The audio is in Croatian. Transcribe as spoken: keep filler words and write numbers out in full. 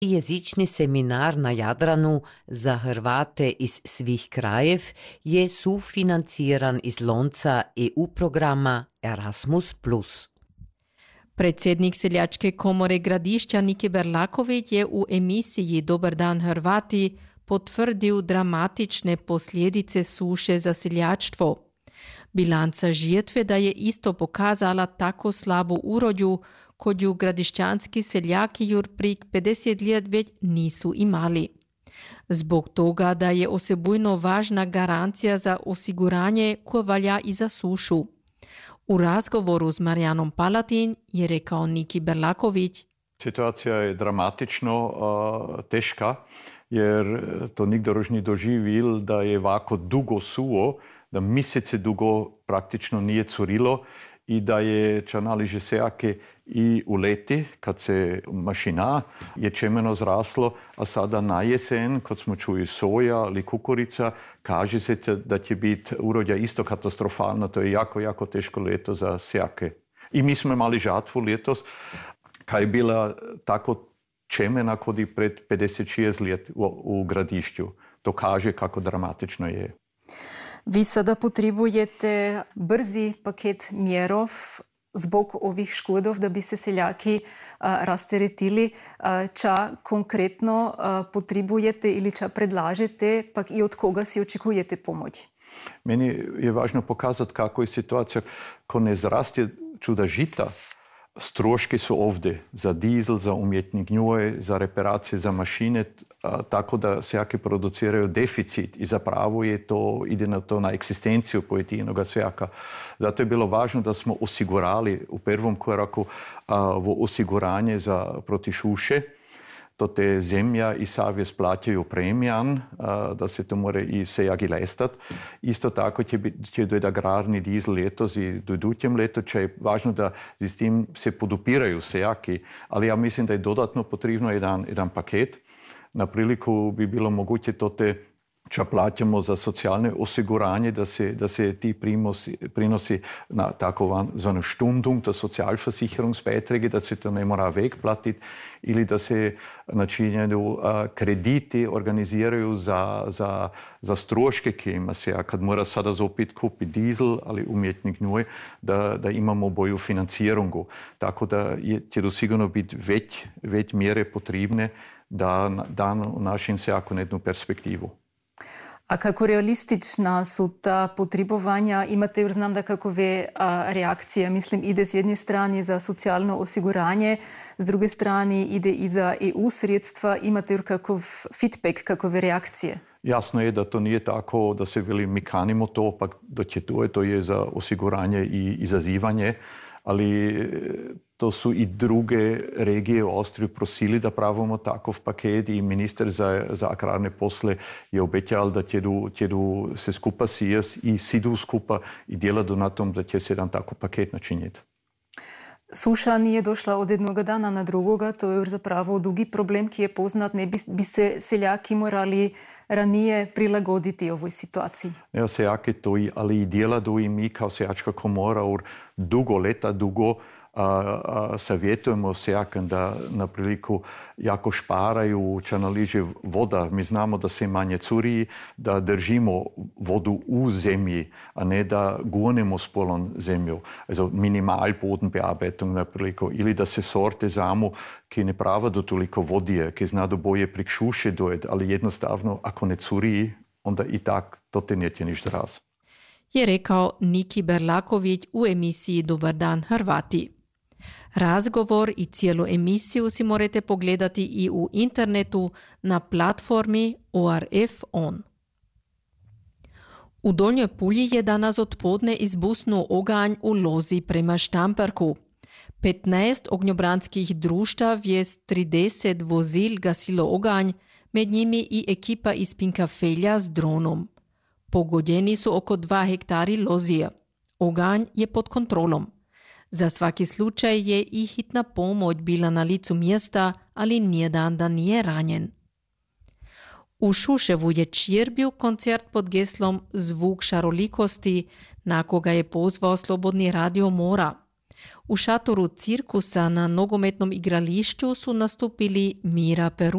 Jezični seminar na Jadranu za Hrvate iz svih krajev je sufinanciran iz lonca E U programa Erasmus plus. Predsjednik Seljačke komore Gradišća Niki Berlaković je u emisiji Dobar dan Hrvati potvrdio dramatične posljedice suše za seljaštvo. Bilanca žetve da je isto pokazala tako slabu urodju, koju gradišćanski seljaki jur prik pedeset let već nisu imali. Zbog toga da je osebujno važna garancija za osiguranje koja valja i za sušu. U razgovoru s Marijanom Palatin je rekao Niki Berlaković: Situacija je dramatično uh, teška, jer to nikdo još ni doživil da je ovako dugo suo, da mjesece dugo praktično nije curilo i da je čanaliže sejake i u leti, kad se mašina je čemeno zraslo, a sada na jesen, kad smo čuli soja ili kukurica, kaže se da će biti urodja isto katastrofalna. To je jako, jako teško leto za sejake. I mi smo imali žatvu letos, kaj je bila tako čemena kod i pred pedeset šest let u, u Gradišću. To kaže kako dramatično je. Vi sada potrebujete brzi paket mjerov zbog ovih škodov, da bi se seljaki a, rasteretili. A, ča konkretno a, potrebujete ili ča predlažete, pa i od koga si očekujete pomoć? Meni je važno pokazati kako je situacija, ko ne zraste čuda žita. Stroški su ovdje za dizel, za umjetni gnjoj, za reparacije, za mašine, a, tako da sejaki produciraju deficit i zapravo je to, ide na to na egzistenciju pojedinoga sejaka. Zato je bilo važno da smo osigurali u prvom koraku a, osiguranje za proti šuše. To te zemlja i savjest plaćaju premijan, da se to more i sejaki lestat. Isto tako će, će dojeti agrarni dizel letos i do idućem letu će je važno da s tim se podupiraju sejaki, ali ja mislim da je dodatno potrebno jedan, jedan paket. Na priliku bi bilo moguće to te ča plaćamo za socijalne osiguranje, da se, da se ti prinosi, prinosi na tako zvanu Stundung, to Sozialversicherungsbeiträge, da se to ne mora vek platiti, ili da se načinjaju krediti organiziraju za, za, za stroške, ki ima se, a kad mora sada zopet kupiti dizel ali umjetni gnjoj, da, da imamo boju financirungu. Tako da je, će to sigurno biti već, već mjere potrebne da da našim sejaku jednu perspektivu. A kako realistična su ta potrebovanja? Imate još znam da kakove a, reakcije? Mislim, ide s jedne strane za socijalno osiguranje, s druge strane ide i za E U sredstva. Imate još kakov feedback, kakove reakcije? Jasno je da to nije tako da se veli mi kanimo to, pa da će to, to je za osiguranje i izazivanje, ali to su i druge regije u Austriji prosili da pravimo takav paket i ministar za, za agrarne posle je obećal da će, du, će du se skupa sijas i sidu skupa i djelati na tom da će se jedan takav paket načiniti. Suša nije došla od jednog dana na drugoga, to je još zapravo dugi problem ki je poznat. Ne bi, bi se seljaki morali ranije prilagoditi ovoj situaciji? Ja, seljaki to i, ali i djeladu i mi kao seljačka komora ur dugo leta, dugo a, a, savjetujemo sejakom da na priliku jako šparaju čanaliže voda. Mi znamo da se manje curi, da držimo vodu u zemlji, a ne da gonemo s polom zemlju. Also Minimalbodenbearbeitung na priliku. Ili da se sorte zamu, ki ne prava do toliko vodije, ki zna do boje prik šuše dojeti, ali jednostavno ako ne curi, onda i tak to te neće ništa raz. Je rekao Niki Berlaković u emisiji Dobar dan Hrvati. Razgovor i cijelu emisiju si morate pogledati i u internetu na platformi O R F On. U Donjoj Pulji je danas odpodne izbusnuo oganj u lozi prema Štamperku. petnaest ognjobranskih društav je s trideset vozil gasilo oganj, med njimi i ekipa iz Pinkafelja s dronom. Pogodjeni su oko dva hektari lozije. Oganj je pod kontrolom. Za svaki slučaj je i hitna pomoć bila na licu mjesta, ali nijedan da nije ranjen. U Šuševu je Čirbiju koncert pod geslom Zvuk šarolikosti, na koga je pozvao Slobodni radio Mora. U šatoru cirkusa na nogometnom igrališću su nastupili Mira Peru